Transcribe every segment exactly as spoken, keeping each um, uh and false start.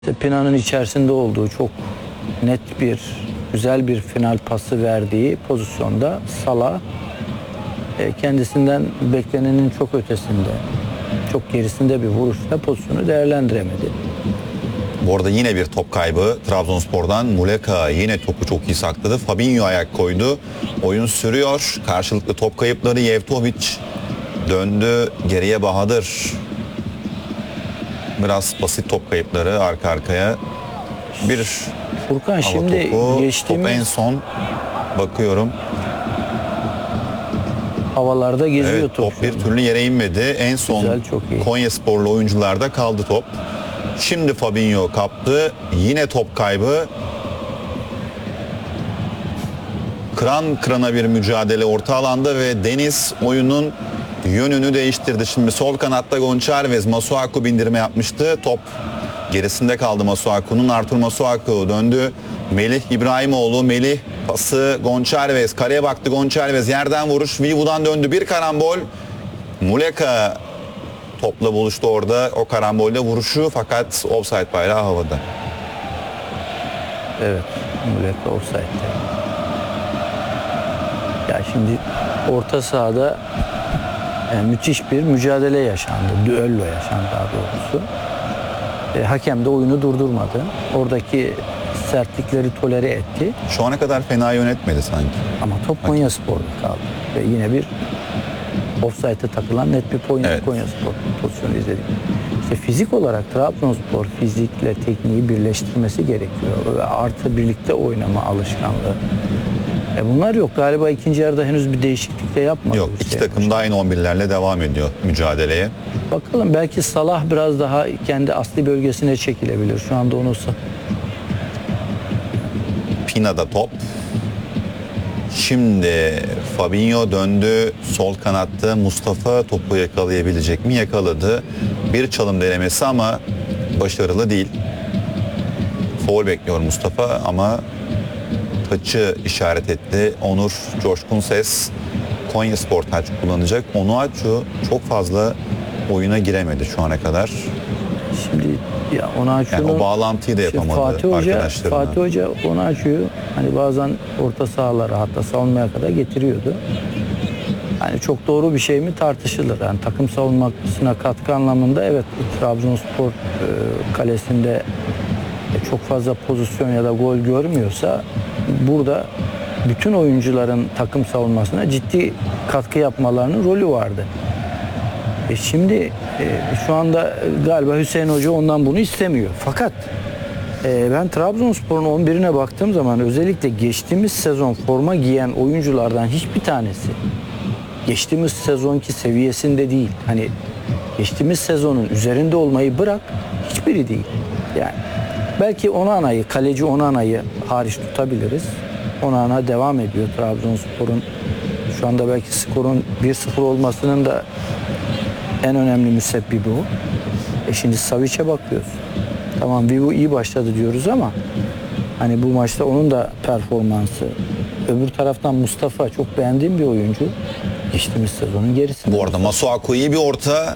Pina'nın içerisinde olduğu çok net bir, güzel bir final pası verdiği pozisyonda Salah kendisinden beklenenin çok ötesinde, çok gerisinde bir vuruşla pozisyonu değerlendiremedi. Bu arada yine bir top kaybı Trabzonspor'dan. Muleka yine topu çok iyi sakladı. Fabinho ayak koydu. Oyun sürüyor. Karşılıklı top kayıpları. Yevtovic döndü. Geriye Bahadır. Biraz basit top kayıpları arka arkaya. Bir Furkan şimdi topu, geçtiğimiz top en son bakıyorum. havalarda geziyor Evet, top. top bir türlü yere inmedi. En son Güzel, çok iyi. Konyasporlu oyuncularda kaldı top. Şimdi Fabinho kaptı. Yine top kaybı. Kıran kırana bir mücadele orta alanda ve Deniz oyunun yönünü değiştirdi. Şimdi sol kanatta Gonçalves, Masuaku bindirme yapmıştı. Top gerisinde kaldı Masuaku'nun. Artur Masuaku döndü. Melih İbrahimoğlu, Melih pası Gonçalves. Kaleye baktı Gonçalves. Yerden vuruş. Vivu'dan döndü. Bir karambol. Muleka topla buluştu orada. O karambolde vuruşu fakat offside bayrağı havada. Evet, Muleka offside'de. Ya şimdi orta sahada yani müthiş bir mücadele yaşandı. Düello yaşandı daha doğrusu. E, hakem de oyunu durdurmadı. Oradaki sertlikleri tolere etti. Şu ana kadar fena yönetmedi sanki. Ama top Konyaspor'da kaldı. Ve yine bir offside'e takılan net bir Konya, Evet. Konyaspor pozisyonu izledik. İşte fizik olarak Trabzonspor fizikle tekniği birleştirmesi gerekiyor. Ve artı birlikte oynama alışkanlığı. E bunlar yok. Galiba ikinci yarıda henüz bir değişiklik de yapmadı. Yok, iki takım da aynı on birlerle devam ediyor mücadeleye. Bakalım, belki Salah biraz daha kendi asli bölgesine çekilebilir. Şu anda onu Pina'da top. Şimdi Fabinho döndü sol kanatta. Mustafa topu yakalayabilecek mi? Yakaladı. Bir çalım denemesi ama başarılı değil. Foul bekliyor Mustafa ama taçı işaret etti. Onur Coşkun Ses Konyaspor taç kullanacak. Onuachu çok fazla oyuna giremedi şu ana kadar. şimdi ya Onuachu'nun Yani o bağlantıyı da işte yapamadı Fatih Hoca, arkadaşlarına. Fatih Hoca Onuachu'yu hani bazen orta sahalara, hatta savunmaya kadar getiriyordu. Hani çok doğru bir şey mi tartışılır. Yani takım savunmasına katkı anlamında evet, Trabzonspor e, kalesinde e, çok fazla pozisyon ya da gol görmüyorsa burada bütün oyuncuların takım savunmasına ciddi katkı yapmalarının rolü vardı. E şimdi e, şu anda galiba Hüseyin Hoca ondan bunu istemiyor. Fakat e, ben Trabzonspor'un on birine baktığım zaman özellikle geçtiğimiz sezon forma giyen oyunculardan hiçbir tanesi geçtiğimiz sezonki seviyesinde değil. Hani geçtiğimiz sezonun üzerinde olmayı bırak, hiçbiri değil. Yani belki Onana'yı, kaleci Onana'yı hariç tutabiliriz. Onana devam ediyor Trabzonspor'un. Şu anda belki skorun bir sıfır olmasının da en önemli müsebbibi o. E şimdi Savic'e bakıyoruz. Tamam, Vivu iyi başladı diyoruz ama hani bu maçta onun da performansı. Öbür taraftan Mustafa çok beğendiğim bir oyuncu. Geçtiğimiz sezonun gerisinde. Bu arada Masuaku iyi bir orta.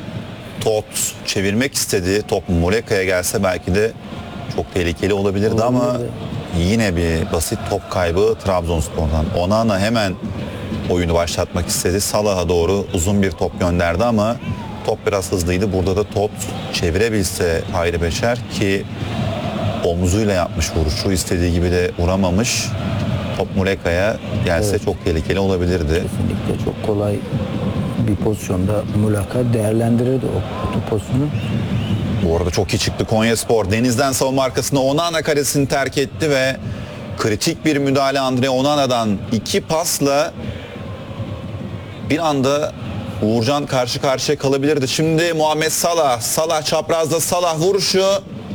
Tot çevirmek istedi. Top Muleka'ya gelse belki de çok tehlikeli olabilirdi Olabilirdi. ama yine bir basit top kaybı Trabzonspor'dan. Onana hemen oyunu başlatmak istedi. Salah'a doğru uzun bir top gönderdi ama top biraz hızlıydı. Burada da Tot çevirebilse Hayri Beşer, ki omuzuyla yapmış vuruşu, istediği gibi de vuramamış. Top Muleka'ya gelse Evet. çok tehlikeli olabilirdi. Kesinlikle çok kolay bir pozisyonda Muleka değerlendirirdi o, o pozisyonu. Bu arada çok iyi çıktı Konyaspor. Denizden savunma arkasında Onana kalesini terk etti ve kritik bir müdahale Andre Onana'dan iki pasla bir anda Uğurcan karşı karşıya kalabilirdi. Şimdi Muhammed Salah. Salah çaprazda, Salah vuruşu.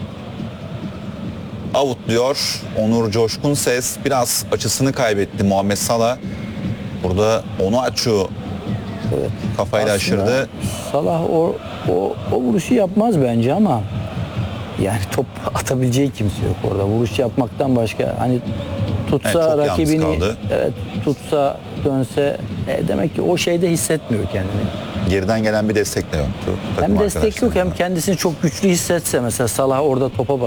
Out diyor. Onur Coşkun Ses biraz açısını kaybetti Muhammed Salah. Burada Onuachu Evet. kafayla Aslında aşırdı. Salah o, o, o vuruşu yapmaz bence ama yani top atabileceği kimse yok orada. Vuruş yapmaktan başka, hani tutsa Evet, çok yalnız rakibini, kaldı. evet, tutsa dönse e, demek ki o şeyde hissetmiyor kendini. geriden gelen bir destek de yoktu. takım Hem destek yok hem arkadaşlarından. kendisini çok güçlü hissetse mesela Salah orada topa